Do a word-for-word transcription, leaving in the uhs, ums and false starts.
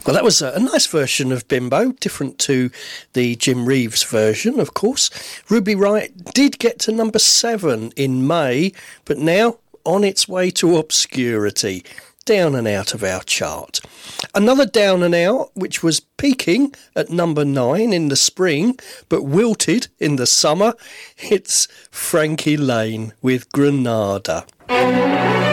Well, that was a, a nice version of Bimbo, different to the Jim Reeves version, of course. Ruby Wright did get to number seven in May, but now on its way to obscurity, down and out of our chart. Another down and out, which was peaking at number nine in the spring, but wilted in the summer, it's Frankie Lane with Granada.